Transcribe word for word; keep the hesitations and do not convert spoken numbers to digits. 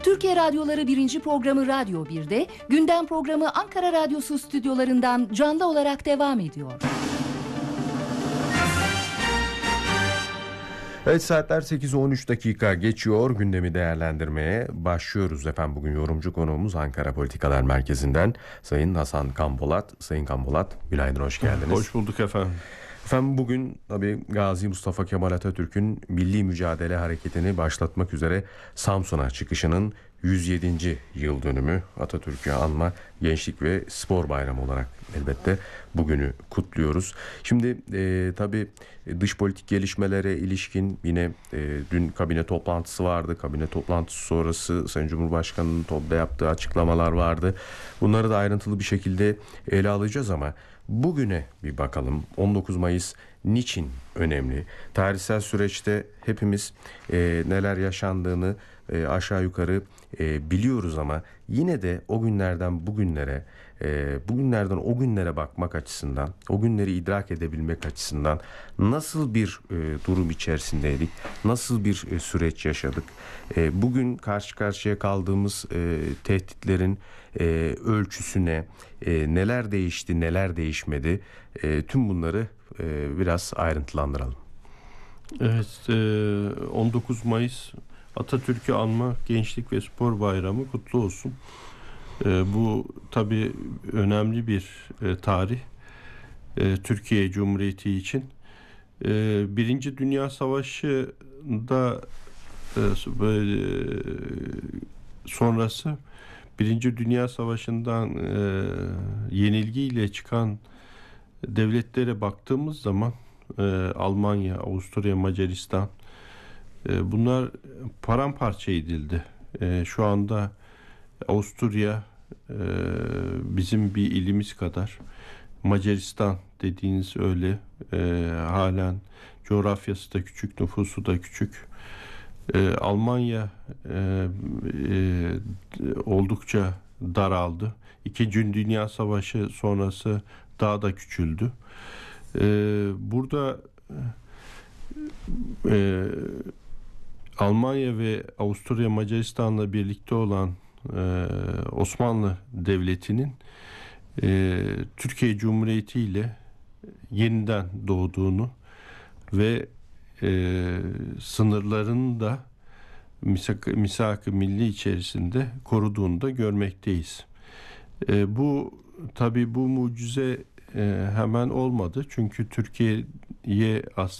Türkiye Radyoları birinci programı Radyo bir'de, gündem programı Ankara Radyosu stüdyolarından canlı olarak devam ediyor. Evet, saatler sekiz on üç dakika geçiyor. Gündemi değerlendirmeye başlıyoruz efendim. Bugün yorumcu konuğumuz Ankara Politikalar Merkezi'nden Sayın Hasan Kambolat. Sayın Kambolat, günaydın, hoş geldiniz. Hoş bulduk efendim. Efendim bugün tabii Gazi Mustafa Kemal Atatürk'ün milli mücadele hareketini başlatmak üzere Samsun'a çıkışının yüz yedinci yıl dönümü. Atatürk'ü anma Gençlik ve Spor Bayramı olarak elbette bugünü kutluyoruz. Şimdi e, tabii dış politik gelişmelere ilişkin yine e, dün kabine toplantısı vardı. Kabine toplantısı sonrası Sayın Cumhurbaşkanı'nın topta yaptığı açıklamalar vardı. Bunları da ayrıntılı bir şekilde ele alacağız ama bugüne bir bakalım. on dokuz Mayıs niçin önemli? Tarihsel süreçte hepimiz e, neler yaşandığını e, aşağı yukarı e, biliyoruz ama yine de o günlerden bugünlere, e, bugünlerden o günlere bakmak açısından, o günleri idrak edebilmek açısından nasıl bir e, durum içerisindeydik, nasıl bir e, süreç yaşadık? E, bugün karşı karşıya kaldığımız e, tehditlerin e, ölçüsüne, e, neler değişti, neler değişmedi, e, tüm bunları e, biraz ayrıntılandıralım. Evet, e, on dokuz Mayıs Atatürk'ü anma Gençlik ve Spor Bayramı kutlu olsun. E, bu tabii önemli bir e, tarih e, Türkiye Cumhuriyeti için. E, Birinci Dünya Savaşı'nda e, böyle, e, sonrası Birinci Dünya Savaşı'ndan e, yenilgiyle çıkan devletlere baktığımız zaman e, Almanya, Avusturya, Macaristan e, bunlar paramparça edildi. E, şu anda Avusturya e, bizim bir ilimiz kadar, Macaristan dediğiniz öyle e, halen coğrafyası da küçük, nüfusu da küçük. E, Almanya e, e, oldukça daraldı. İkinci Dünya Savaşı sonrası daha da küçüldü. E, burada e, Almanya ve Avusturya Macaristan'la birlikte olan e, Osmanlı Devleti'nin e, Türkiye Cumhuriyeti ile yeniden doğduğunu ve e, sınırlarını da misak- misak-ı milli içerisinde koruduğunu da görmekteyiz. E, bu tabii bu mucize e, hemen olmadı. Çünkü Türkiye'ye aslında